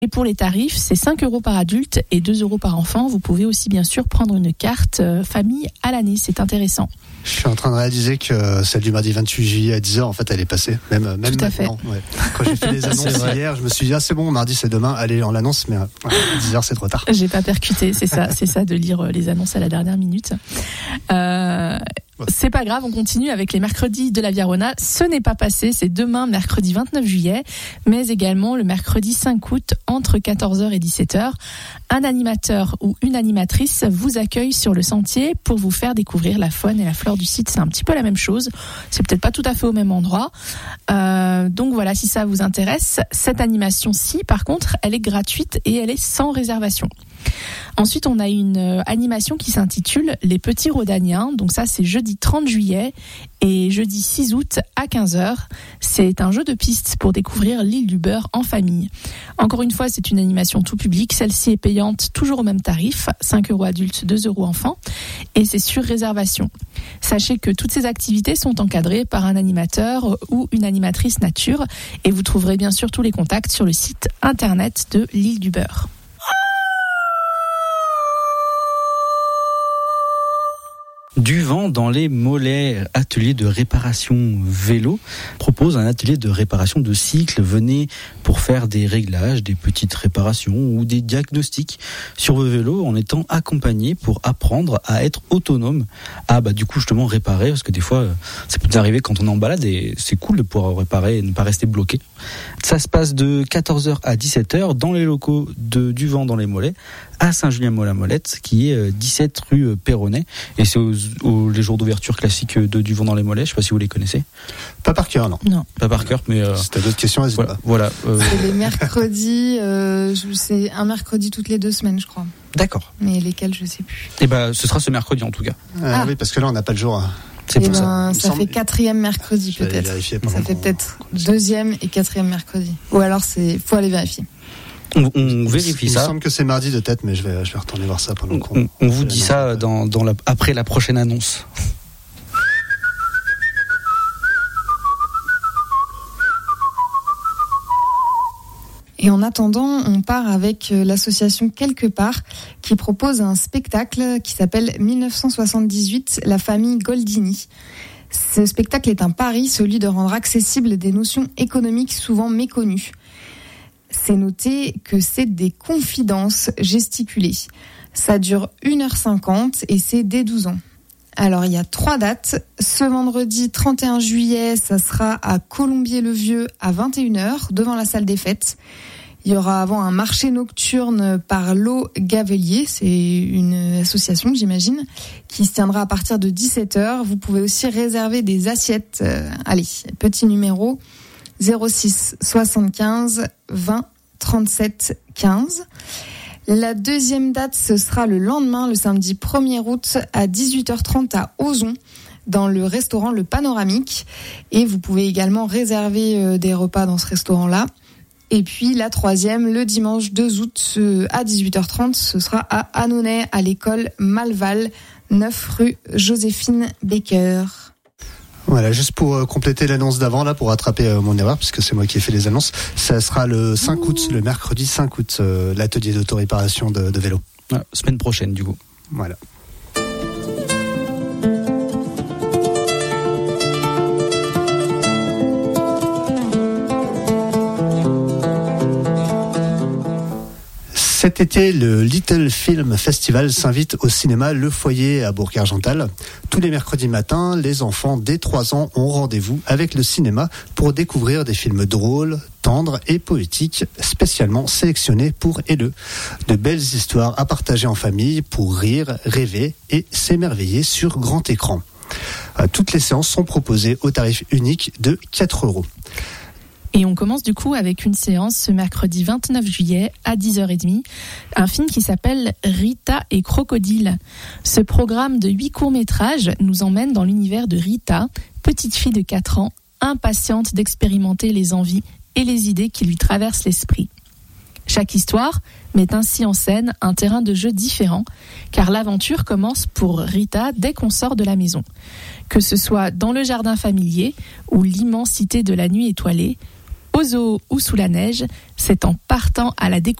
Et pour les tarifs, c'est 5 € par adulte et 2 € par enfant. Vous pouvez aussi bien sûr prendre une carte famille à l'année, c'est intéressant. Je suis en train de réaliser que celle du mardi 28 juillet à 10h, en fait, elle est passée. Même Tout à maintenant. Ouais. Quand j'ai fait les annonces hier, je me suis dit, c'est bon, mardi c'est demain, allez, on l'annonce, mais 10h c'est trop tard. J'ai pas percuté, c'est ça de lire les annonces à la dernière minute. C'est pas grave, on continue avec les mercredis de la Viarona. Ce n'est pas passé, c'est demain, mercredi 29 juillet, mais également le mercredi 5 août, entre 14h et 17h. Un animateur ou une animatrice vous accueille sur le sentier pour vous faire découvrir la faune et la flore du site. C'est un petit peu la même chose, c'est peut-être pas tout à fait au même endroit. Donc voilà, si ça vous intéresse, cette animation-ci, par contre, elle est gratuite et elle est sans réservation. Ensuite, on a une animation qui s'intitule Les Petits Rhodaniens. Donc ça, c'est jeudi 30 juillet et jeudi 6 août à 15h. C'est un jeu de pistes pour découvrir l'île du Beurre en famille. Encore une fois, c'est une animation tout public. Celle-ci est payante, toujours au même tarif, 5 € adultes, 2 € enfants. Et c'est sur réservation. Sachez que toutes ces activités sont encadrées par un animateur ou une animatrice nature. Et vous trouverez bien sûr tous les contacts sur le site internet de l'île du Beurre. Du vent dans les mollets, atelier de réparation vélo, propose un atelier de réparation de cycle. Venez pour faire des réglages, des petites réparations ou des diagnostics sur vos vélos en étant accompagné pour apprendre à être autonome. Du coup justement réparer, parce que des fois ça peut nous arriver quand on est en balade et c'est cool de pouvoir réparer et ne pas rester bloqué. Ça se passe de 14h à 17h dans les locaux de Du Vent dans les Mollets à Saint-Julien-Molette, qui est 17 rue Perronnet, et c'est les jours d'ouverture classiques de Du Vent dans les Mollets. Je sais pas si vous les connaissez. Pas par cœur, non. Pas par cœur, mais si t'as d'autres questions, vas-y. Voilà. C'est les mercredis, c'est un mercredi toutes les 2 semaines, je crois. D'accord. Mais lesquels, je sais plus. Et ce sera ce mercredi en tout cas. Oui, parce que là on n'a pas le jour. C'est pour ça. Ça fait 4e mercredi peut-être. Ça fait peut-être 2e et 4e mercredi. Ou alors faut aller vérifier. On vérifie ça. Il me semble que c'est mardi de tête, mais je vais retourner voir ça pendant qu'on. On vous dit ça après la prochaine annonce. Et en attendant, on part avec l'association Quelque Part qui propose un spectacle qui s'appelle 1978, la famille Goldini. Ce spectacle est un pari, celui de rendre accessibles des notions économiques souvent méconnues. C'est noté que c'est des confidences gesticulées. Ça dure 1h50 et c'est dès 12 ans. Alors, il y a 3 dates. Ce vendredi 31 juillet, ça sera à Colombier-le-Vieux à 21h, devant la salle des fêtes. Il y aura avant un marché nocturne par l'Eau Gavelier, c'est une association, j'imagine, qui se tiendra à partir de 17h. Vous pouvez aussi réserver des assiettes. Allez, petit numéro 06 75 20 37 15. La deuxième date, ce sera le lendemain, le samedi 1er août à 18h30 à Ozon, dans le restaurant Le Panoramique. Et vous pouvez également réserver des repas dans ce restaurant-là. Et puis la troisième, le dimanche 2 août à 18h30, ce sera à Annonay, à l'école Malval, 9 rue Joséphine Baker. Voilà, juste pour compléter l'annonce d'avant, là, pour rattraper mon erreur, puisque c'est moi qui ai fait les annonces, ça sera le 5 août, le mercredi 5 août, l'atelier d'autoréparation de vélo. Semaine prochaine, du coup. Voilà. Cet été, le Little Film Festival s'invite au cinéma Le Foyer à Bourg-Argental. Tous les mercredis matins, les enfants dès 3 ans ont rendez-vous avec le cinéma pour découvrir des films drôles, tendres et poétiques, spécialement sélectionnés pour eux. De belles histoires à partager en famille pour rire, rêver et s'émerveiller sur grand écran. Toutes les séances sont proposées au tarif unique de 4 €. Et on commence du coup avec une séance ce mercredi 29 juillet à 10h30, un film qui s'appelle Rita et Crocodile. Ce programme de 8 courts-métrages nous emmène dans l'univers de Rita, petite fille de 4 ans, impatiente d'expérimenter les envies et les idées qui lui traversent l'esprit. Chaque histoire met ainsi en scène un terrain de jeu différent, car l'aventure commence pour Rita dès qu'on sort de la maison. Que ce soit dans le jardin familier ou l'immensité de la nuit étoilée, au au zoo ou sous la neige, c'est en partant à la découverte